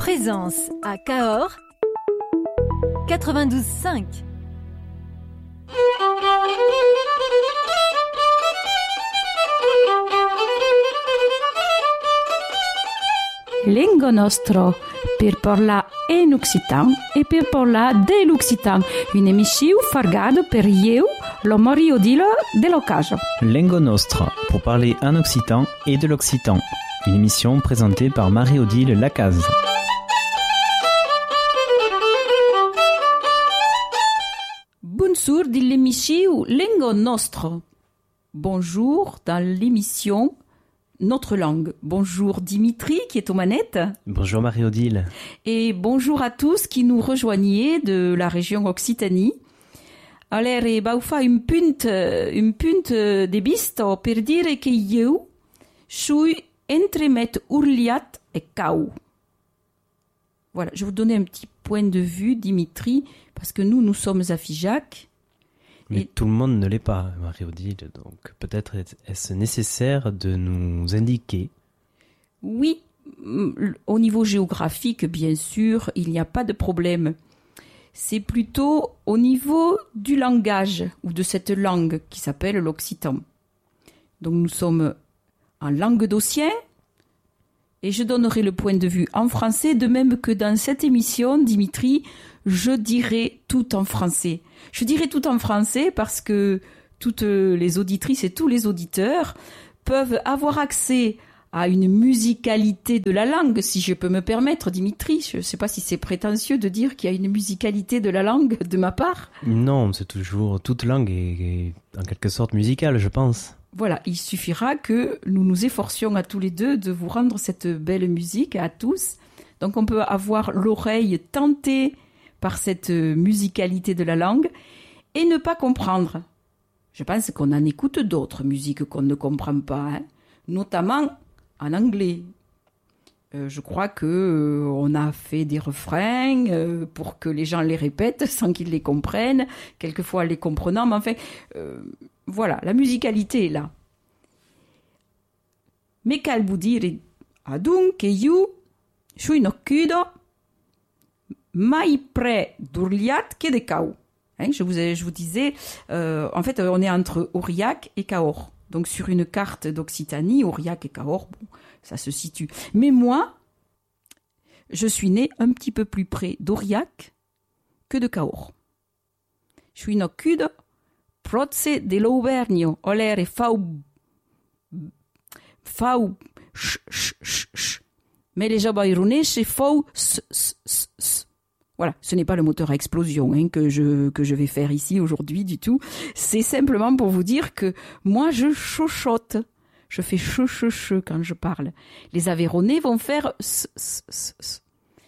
Présence à Cahors 92.5. Lingua nostro per parlar en occitan e per parlar de l'occitan. Une émission fargado per eu, lo Mario Dilo de l'Ocaso. Lingua nostra pour parler en occitan et de l'occitan. Une émission présentée par Marie-Odile Lacaze. Bonjour dans l'émission Lingua nostra. Bonjour dans l'émission Notre langue. Bonjour Dimitri qui est aux manettes. Bonjour Marie-Odile. Et bonjour à tous qui nous rejoignez de la région Occitanie. Alors, vau fa un punt de visto per dire que eu suis entremet Urliat et Cau. Voilà, je vais vous donner un petit point de vue, Dimitri, parce que nous sommes à Figeac. Mais tout le monde ne l'est pas, Marie-Odile, donc peut-être est-ce nécessaire de nous indiquer. Oui, au niveau géographique, bien sûr, il n'y a pas de problème. C'est plutôt au niveau du langage, ou de cette langue qui s'appelle l'occitan. Donc nous sommes en languedocien, et je donnerai le point de vue en français, de même que dans cette émission, Dimitri, je dirai tout en français. Je dirai tout en français parce que toutes les auditrices et tous les auditeurs peuvent avoir accès à une musicalité de la langue, si je peux me permettre, Dimitri. Je ne sais pas si c'est prétentieux de dire qu'il y a une musicalité de la langue de ma part. Non, c'est toujours... Toute langue est en quelque sorte musicale, je pense. Voilà, il suffira que nous nous efforcions à tous les deux de vous rendre cette belle musique à tous. Donc on peut avoir l'oreille tentée par cette musicalité de la langue et ne pas comprendre. Je pense qu'on en écoute d'autres musiques qu'on ne comprend pas, hein, notamment en anglais. Je crois que on a fait des refrains pour que les gens les répètent sans qu'ils les comprennent, quelquefois les comprenant, mais enfin, voilà, la musicalité est là. Mais cal vous dire adunque io suis noccudo mai près d'Urliat que de Cau. Hein, je vous disais, en fait, on est entre Aurillac et Cahors. Donc, sur une carte d'Occitanie, Aurillac et Cahors, bon, ça se situe. Mais moi, je suis né un petit peu plus près d'Aurillac que de Cahors. Je suis noccudo proche de l'Auvergne, olere fau, mais les jabaironnais, c'est fau, Voilà, ce n'est pas le moteur à explosion hein, que je vais faire ici aujourd'hui du tout. C'est simplement pour vous dire que moi, je chuchote. Je fais che quand je parle. Les Aveyronnais vont faire s.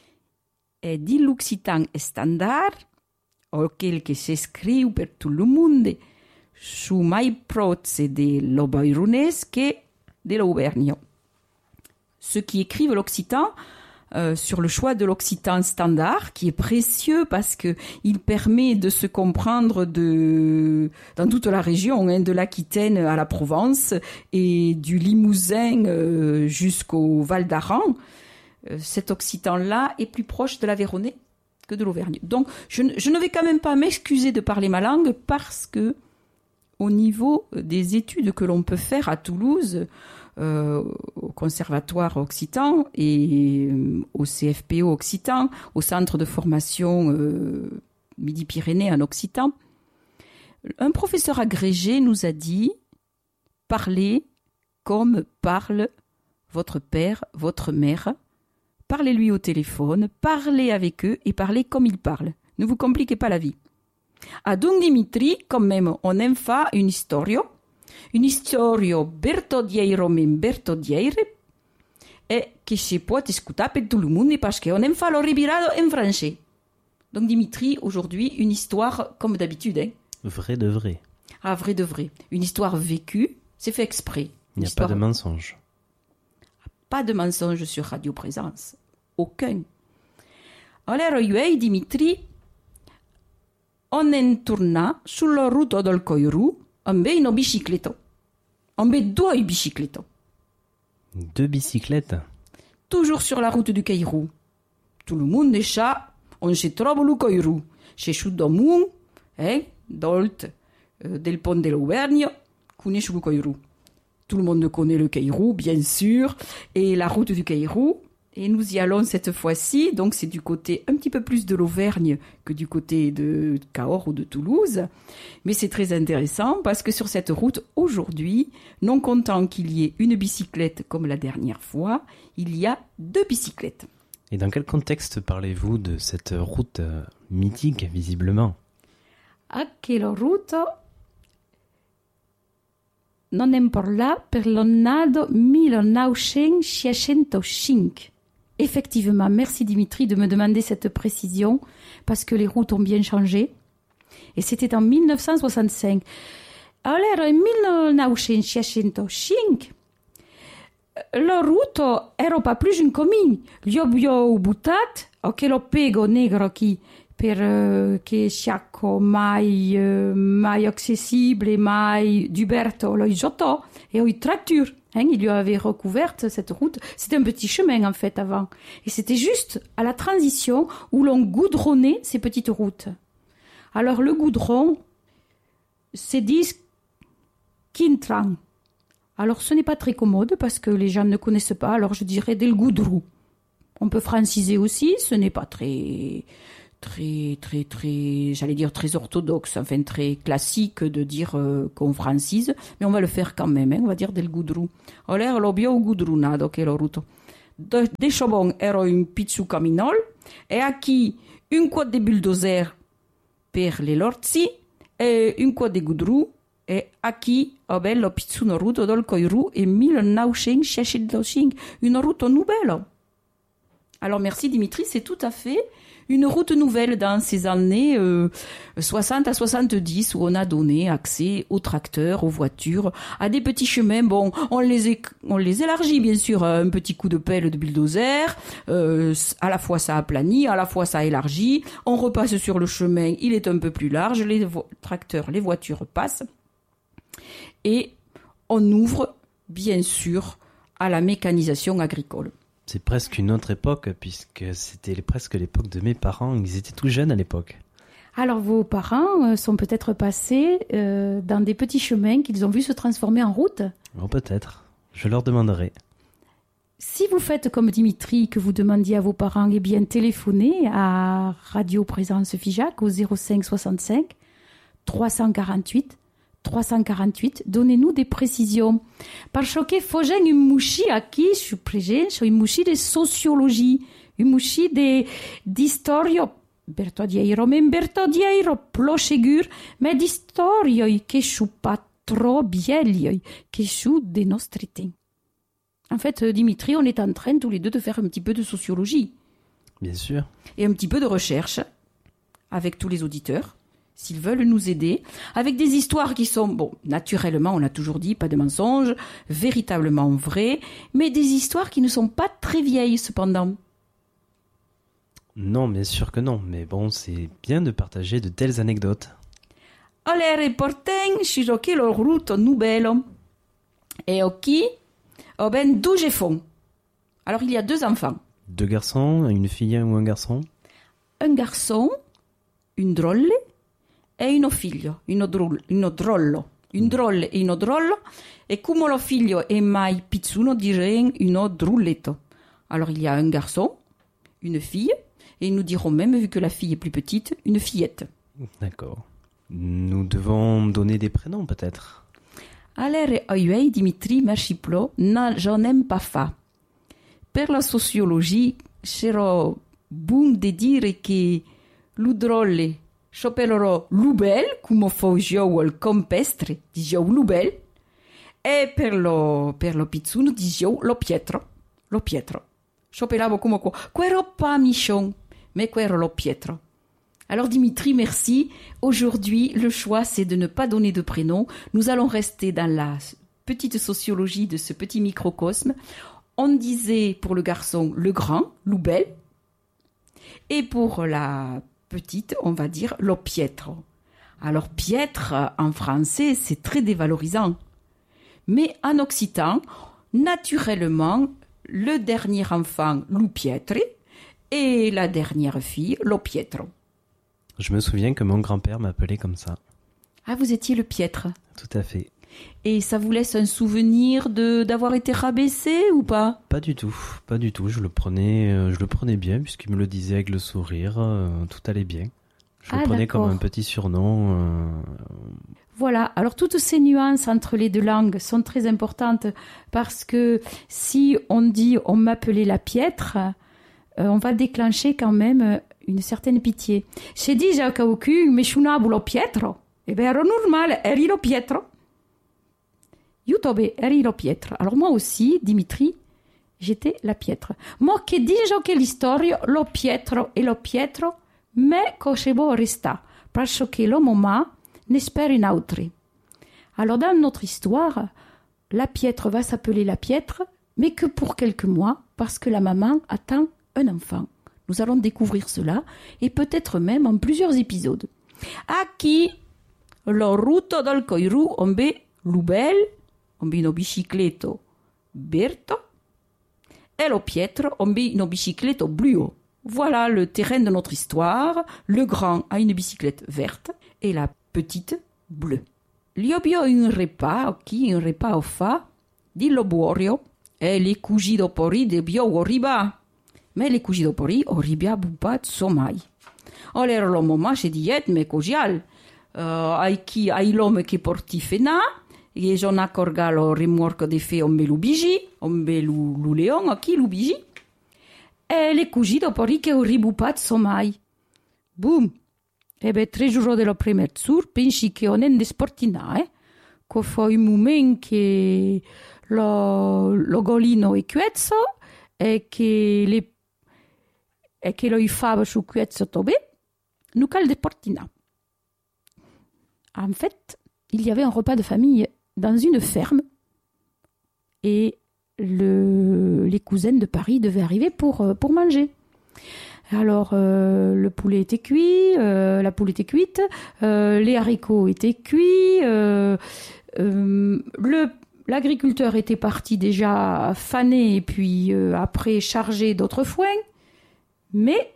Et dit l'occitan standard, auquel que s'écrit per tout le monde, su mai proche de l'Auvergne que de l'Auvergne. Ceux qui écrivent l'occitan sur le choix de l'occitan standard, qui est précieux parce que il permet de se comprendre dans toute la région, hein, de l'Aquitaine à la Provence et du Limousin jusqu'au Val d'Aran. Cet occitan-là est plus proche de l'Aveyronais que de l'Auvergne. Donc, je ne vais quand même pas m'excuser de parler ma langue parce que, au niveau des études que l'on peut faire à Toulouse, au Conservatoire Occitan et au CFPO Occitan, au Centre de formation Midi-Pyrénées en Occitan, un professeur agrégé nous a dit « Parlez comme parle votre père, votre mère. Parlez-lui au téléphone, parlez avec eux et parlez comme ils parlent. Ne vous compliquez pas la vie. » Donc Dimitri, quand même, on aime faire une storia bertodiero men bertodiere et que se peut écouter per tout le monde parce qu'on aime faire le ribirado en français. Donc Dimitri, aujourd'hui, une histoire comme d'habitude. Hein. Vrai de vrai. Ah, vrai de vrai. Une histoire vécue, c'est fait exprès. Il n'y a pas de mensonge. Pas de mensonge sur Radio Présence. Aucun. Alors, Dimitri, on est tourné sur la route del Coirou amb una bicicleta. Amb deux biciclettes. Deux bicyclettes. Toujours sur la route du Caïrou. tout le monde est chat, on se trouve le coirou. Chez Choudomou, Dolt, del Pont de l'Auvergne, connaît le coirou. Tout le monde connaît le Caïrou, bien sûr, et la route du Caïrou. Et nous y allons cette fois-ci, donc c'est du côté un petit peu plus de l'Auvergne que du côté de Cahors ou de Toulouse. Mais c'est très intéressant parce que sur cette route, aujourd'hui, non content qu'il y ait une bicyclette comme la dernière fois, il y a 2 bicyclettes. Et dans quel contexte parlez-vous de cette route mythique, visiblement? Aquella route non è là per l'anno 1965. Effectivement, merci Dimitri de me demander cette précision, parce que les routes ont bien changé. Et c'était en 1965. Alors, en 1965, la route era pas plus un comune. Gli abbiamo buttato quello pego negro che siamo mai accessibile, mai d'Uberto lo gettò, et aux tractures. Il lui avait recouverte cette route. C'était un petit chemin, en fait, avant. Et c'était juste à la transition où l'on goudronnait ces petites routes. Alors, le goudron, c'est dit Quintran. Alors, ce n'est pas très commode parce que les gens ne connaissent pas. Alors, je dirais del goudrou. On peut franciser aussi. Ce n'est pas très, j'allais dire très orthodoxe, enfin très classique de dire qu'on francise, mais on va le faire quand même, on va dire del goudrou. Alors, l'abbiamo goudrunato che la route. De Chobon era un pizzu caminol, e aquí un quad de bulldozer per le lorzi, e un quad de goudrou, e aquí lo pizzuno route dal Coirou e 1965, une route nouvelle. Alors merci Dimitri, c'est tout à fait une route nouvelle dans ces années 60 à 70 où on a donné accès aux tracteurs, aux voitures, à des petits chemins. Bon, on les élargit bien sûr à un petit coup de pelle de bulldozer. À la fois ça aplanit, à la fois ça élargit. On repasse sur le chemin, il est un peu plus large. Les tracteurs, les voitures passent. Et on ouvre bien sûr à la mécanisation agricole. C'est presque une autre époque, puisque c'était presque l'époque de mes parents. Ils étaient tout jeunes à l'époque. Alors, vos parents sont peut-être passés dans des petits chemins qu'ils ont vus se transformer en route? Oh, peut-être. Je leur demanderai. Si vous faites comme Dimitri, que vous demandiez à vos parents, eh bien, téléphonez à Radio Présence Figeac au 05 65 348 348, donnez-nous des précisions. Parce que fogem une mouchi aqui, je suis présente, une mouchi de sociologie, une mouchi d'histoire, Bertodiero, plochegur, mais d'histoire que je suis pas trop vieille, que je suis de notre temps. En fait, Dimitri, on est en train tous les deux de faire un petit peu de sociologie. Bien sûr. Et un petit peu de recherche avec tous les auditeurs, s'ils veulent nous aider, avec des histoires qui sont, bon, naturellement, on l'a toujours dit, pas de mensonges, véritablement vraies, mais des histoires qui ne sont pas très vieilles, cependant. Non, bien sûr que non, mais bon, c'est bien de partager de telles anecdotes. Alors, portem sur quelle route nouvelle. Et qui, ben, d'où j'ai fond. Alors, il y a 2 enfants. 2 garçons, une fille ou un garçon? Un garçon, une drôle, e un figlio, un drollo. Un drôle e un drollo. Et comme le figlio è mai pizzuno, direi un drulletto. Alors, il y a un garçon, une fille, et nous dirons même, vu que la fille est plus petite, une fillette. D'accord. Nous devons donner des prénoms, peut-être. Alors, io Dimitri Merciplo, j'en aime pas fa. Per la sociologie, c'ero bon de dire che l'udrolle s'appellerò Lubel, come fogio al campestre, disio Lubel, e per lo pizzuno disio lo Pietro. S'appellavo come quoi. Quero pas Michon, mais quero lo Pietro. Alors Dimitri, merci. Aujourd'hui, le choix, c'est de ne pas donner de prénom. Nous allons rester dans la petite sociologie de ce petit microcosme. On disait pour le garçon le grand, Lubel, et pour la petite, on va dire lo Pietro. Alors Piètre, en français, c'est très dévalorisant. Mais en occitan, naturellement, le dernier enfant, Lu Pietri, Et la dernière fille, lo Pietro. Je me souviens que mon grand-père m'appelait comme ça. Ah, vous étiez le Piètre. Tout à fait. Et ça vous laisse un souvenir d'avoir été rabaissé ou pas? Pas du tout. Je le prenais bien puisqu'il me le disait avec le sourire. Tout allait bien. Je le prenais d'accord. comme un petit surnom. Voilà, alors toutes ces nuances entre les deux langues sont très importantes parce que si on dit on m'appelait la Piètre, on va déclencher quand même une certaine pitié. Se dice a qualcuno mi suonavo lo Pietro, e beh ero normale, eri lo Pietro. Io tobe eri lo Pietro. Alors moi aussi, Dimitri, j'étais la Piètre. Mo che dice che l'istoria lo Pietro e lo Pietro, me cose bo resta, parce che lo mamma ne spère une autre. Alors dans notre histoire, la Piètre va s'appeler la Piètre, mais que pour quelques mois, parce que la maman attend un enfant. Nous allons découvrir cela, et peut-être même en plusieurs épisodes. Aquí, lo ruto dal coiru ombe lubel, ombe no bicicleto berto, et lo Pietro ombe no bicicleto bluo. Voilà le terrain de notre histoire. Le grand a une bicyclette verte et la petite bleue. Liobio un repas o fa, di lobuorio, e le cugi dopori de bio oriba. Mais les cugi dopori oribia bupat somai. Allora lo mamma se diet me cogial. Ai l'homme che porti fena, e j'en accorga lo rimorco de fe ombe lubigi, ombe lu leon, a chi lubigi. E le cugi dopori che oribupat somai. Boom! Ebe 3 giorni dello primer sur, pensi che onen de sportina, Che fa un moment che lo golino è cuezzo e che lo fava su cuezzo tobe, nous cal de sportina. En fait, il y avait un repas de famille dans une ferme et les cousines de Paris devaient arriver pour manger. Alors, le poulet était cuit, la poule était cuite, les haricots étaient cuits, l'agriculteur était parti déjà faner et puis après charger d'autres foins. Mais,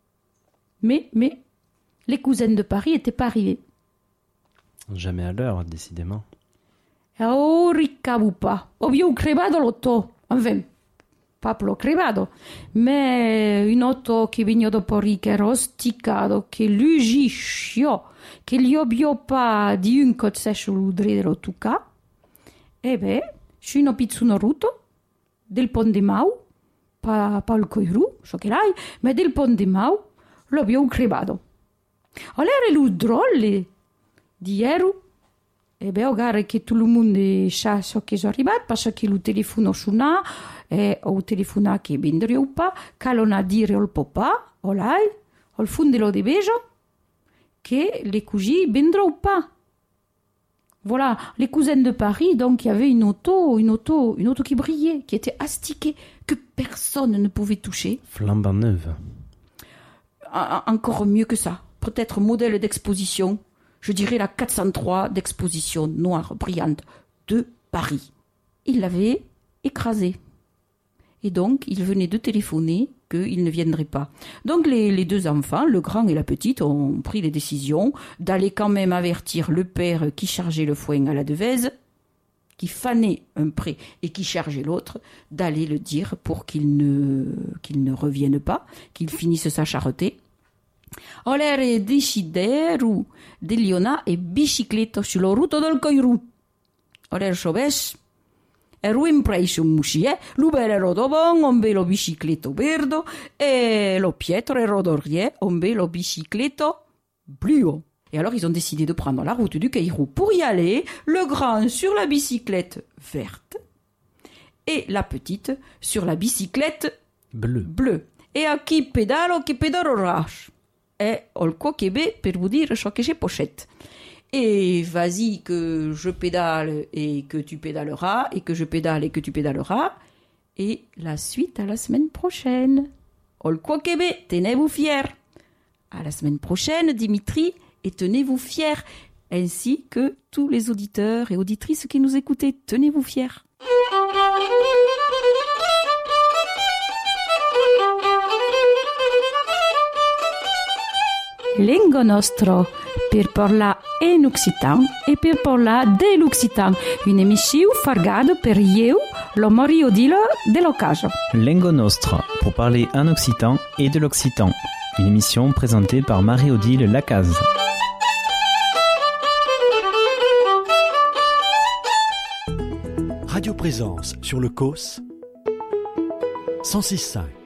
les cousines de Paris n'étaient pas arrivées. Jamais à l'heure, décidément. Oh, ricavupa, ovvio crevado l'otto, enfin, Pablo crevado, mais un otto che vigno dopo che rosticato, che lugiscio, che gli ovvio pa di un cozzescio l'udredero tuca, e beh, scino pizzuno ruto, del pon di Mau, pa il coiru, so che l'hai, ma del pon di Mau, l'ovvio crevado. Allora l'udrolle di Eru, e beh, ogare che tutto il mondo sa so che sono arrivato, perché che lo telefono suona, e ho telefonato che vendrò pas, che l'on a dire al papà, o lei, al fundelo di beso, che les cousins vendront pas. Voilà, les cousines de Paris, donc il y avait une auto qui brillait, qui était astiquée, que personne ne pouvait toucher. Flambant neuve. Encore mieux que ça, peut-être modèle d'exposition. Je dirais la 403 d'exposition noire brillante de Paris. Il l'avait écrasée. Et donc, il venait de téléphoner qu'il ne viendrait pas. Donc, les deux enfants, le grand et la petite, ont pris les décisions d'aller quand même avertir le père qui chargeait le foin à la devèze, qui fanait un pré et qui chargeait l'autre, d'aller le dire pour qu'il ne revienne pas, qu'il finisse sa charretée. Allora decideru di Liona e bicicletta sulla ruta del Coiru. Allora soves eru impreso un musie, l'uber ero dobon, ombe lo bicicletto verdo, e lo Pietro ero d'Orie, ombe lo bicicletto bluo. Et alors ils ont décidé de prendre la route du Caïrou pour y aller, le grand sur la bicyclette verte et la petite sur la bicyclette bleue. Et a chi pedalo che pedalerash. Et ol quoquebe per vous dire ce que j'ai pochette. Et vas-y que je pédale et que tu pédaleras, et que je pédale et que tu pédaleras. Et la suite à la semaine prochaine. Ol quoquebe, tenez-vous fiers. À la semaine prochaine, Dimitri, et tenez-vous fiers. Ainsi que tous les auditeurs et auditrices qui nous écoutaient, tenez-vous fiers. Lengo nostro per parlar en occitan e per parlar de l'occitan. Une émission fargada per io, lo Mario Odile de l'Ocaso. Lengo Nostra, pour parler en occitan et de l'occitan. Une émission présentée par Marie-Odile Lacaze. Radio Présence sur le COS 106.5.